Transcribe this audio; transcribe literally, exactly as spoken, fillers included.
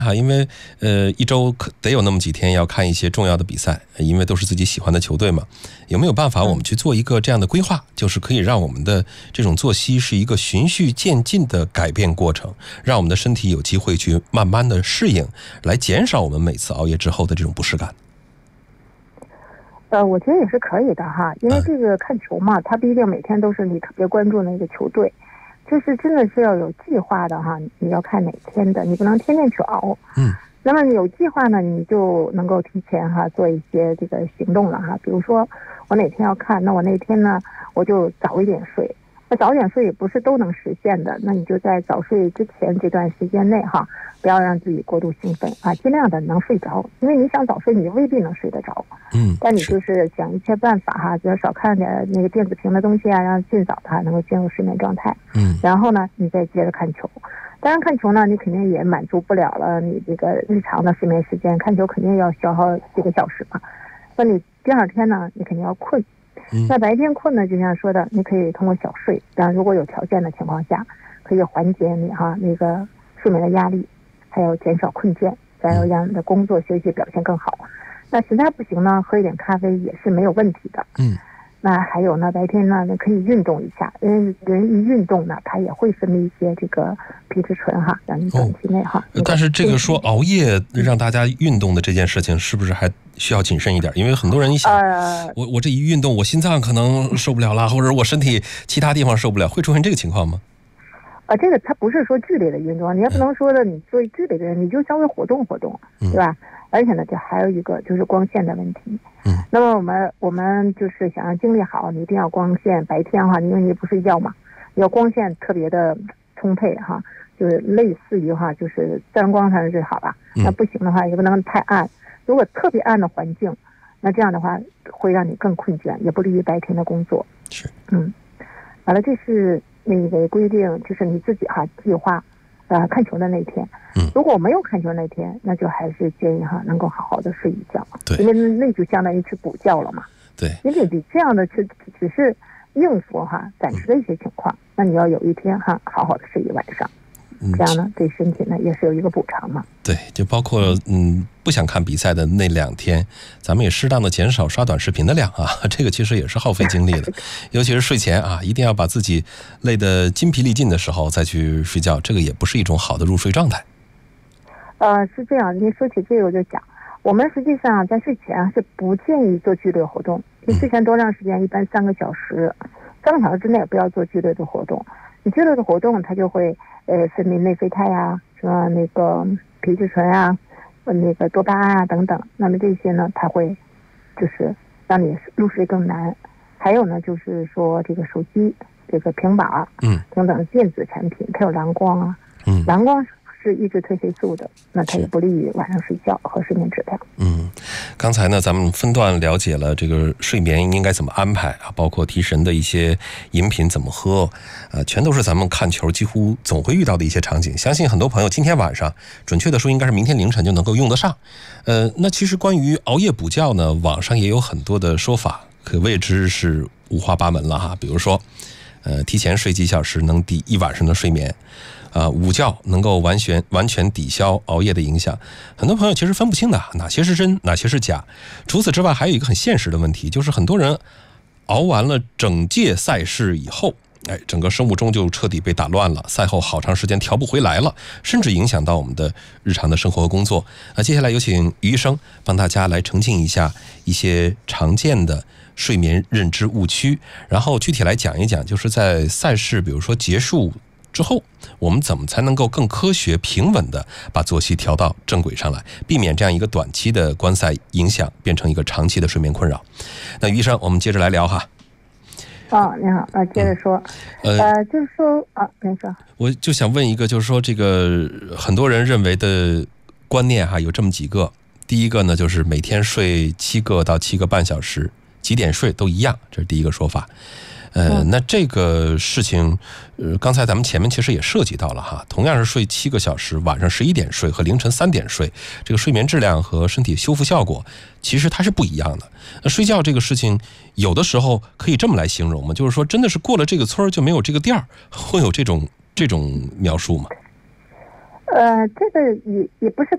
啊，因为呃一周可得有那么几天要看一些重要的比赛，因为都是自己喜欢的球队嘛。有没有办法我们去做一个这样的规划，就是可以让我们的这种作息是一个循序渐进的改变过程，让我们的身体有机会去慢慢的适应，来减少我们每次熬夜之后的这种不适感？ 呃，我觉得也是可以的哈，因为这个看球嘛，它不一定每天都是你特别关注那个球队，就是真的是要有计划的哈，你要看哪天的，你不能天天去熬。 嗯。 那么有计划呢，你就能够提前哈做一些这个行动了哈。比如说我哪天要看，那我那天呢我就早一点睡。那早一点睡也不是都能实现的，那你就在早睡之前这段时间内哈，不要让自己过度兴奋啊，尽量的能睡着。因为你想早睡，你未必能睡得着。 嗯。 但你就是想一切办法哈，就少看点那个电子屏的东西啊，让尽早的能够进入睡眠状态。 嗯。 然后呢，你再接着看球。当然看球呢，你肯定也满足不了了你这个日常的睡眠时间，看球肯定要消耗几个小时嘛。那你第二天呢，你肯定要困。 嗯。 那白天困呢，就像说的，你可以通过小睡，当然如果有条件的情况下，可以缓解你哈那个睡眠的压力，还有减少困倦，再有让你的工作休息表现更好。那实在不行呢，喝一点咖啡也是没有问题的。 嗯。 那还有呢，白天呢，你可以运动一下，因为人一运动呢，它也会分泌一些这个皮质醇哈，让你短期内哈、 哦。但是这个说熬夜让大家运动的这件事情，是不是还需要谨慎一点？因为很多人一想，呃、我我这一运动，我心脏可能受不了了，或者我身体其他地方受不了，会出现这个情况吗？ 啊，这个它不是说剧烈的运动，你也不能说的你做剧烈的人，你就稍微活动活动，对吧？而且呢，这还有一个就是光线的问题。 嗯。 那么我们我们就是想让精力好，你一定要光线白天哈，因为你不睡觉嘛，要光线特别的充沛哈，就是类似于哈，就是自然光才是最好吧。 嗯。 那不行的话，也不能太暗。如果特别暗的环境，那这样的话会让你更困倦，也不利于白天的工作。 是。 嗯。完了，这是那个规定，就是你自己哈计划。呃，看球的那天， 嗯， 如果没有看球那天，那就还是建议哈，能够好好的睡一觉， 对， 因为那就相当于去补觉了嘛， 对， 因为你这样的去只是应付哈暂时的一些情况，嗯、那你要有一天哈好好的睡一晚上，嗯、这样呢对身体呢也是有一个补偿嘛。 对，就包括嗯不想看比赛的那两天，咱们也适当的减少刷短视频的量啊，这个其实也是耗费精力的，尤其是睡前啊，一定要把自己累得筋疲力尽的时候再去睡觉，这个也不是一种好的入睡状态。 呃，是这样，您说起这个我就讲，我们实际上在睡前是不建议做剧烈活动，你睡前多长时间？一般三个小时，三个小时之内不要做剧烈的活动。你剧烈的活动，它就会呃分泌内啡肽呀，什么那个皮质醇啊。那个多巴胺啊等等，那么这些呢，它会就是让你入睡更难。还有呢，就是说这个手机、这个平板儿， 嗯， 等等电子产品，它有蓝光啊， 嗯， 蓝光是抑制褪黑素的，那它也不利于晚上睡觉和睡眠质量。 嗯，刚才呢，咱们分段了解了这个睡眠应该怎么安排啊，包括提神的一些饮品怎么喝，呃，全都是咱们看球几乎总会遇到的一些场景。相信很多朋友今天晚上，准确的说应该是明天凌晨就能够用得上。呃，那其实关于熬夜补觉呢，网上也有很多的说法，可谓之是五花八门了哈。比如说，呃，提前睡几小时能抵一晚上的睡眠。啊、呃，午觉能够完全完全抵消熬夜的影响，很多朋友其实分不清的，哪些是真，哪些是假。除此之外，还有一个很现实的问题，就是很多人熬完了整届赛事以后，哎，整个生物钟就彻底被打乱了，赛后好长时间调不回来了，甚至影响到我们的日常的生活和工作。那接下来有请于医生帮大家来澄清一下一些常见的睡眠认知误区，然后具体来讲一讲，就是在赛事比如说结束之后，我们怎么才能够更科学平稳的把作息调到正轨上来，避免这样一个短期的观赛影响变成一个长期的睡眠困扰。那于医生，我们接着来聊哈。 哦，你好，呃，接着说，嗯、呃，就是说啊，您说， 我就想问一个，就是说这个很多人认为的观念哈，有这么几个。第一个呢，就是每天睡七个到七个半小时，几点睡都一样，这是第一个说法。呃，那这个事情，呃，刚才咱们前面其实也涉及到了哈，同样是睡七个小时，晚上十一点睡和凌晨三点睡，这个睡眠质量和身体修复效果其实它是不一样的。那睡觉这个事情，有的时候可以这么来形容吗？就是说，真的是过了这个村就没有这个店儿，会有这种这种描述吗？ 呃，这个也也不是